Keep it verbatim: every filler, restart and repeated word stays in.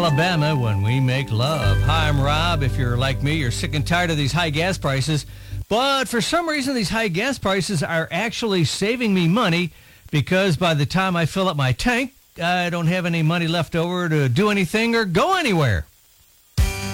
Alabama when we make love. Hi, I'm Rob. If you're like me, you're sick and tired of these high gas prices. But for some reason, these high gas prices are actually saving me money because by the time I fill up my tank, I don't have any money left over to do anything or go anywhere.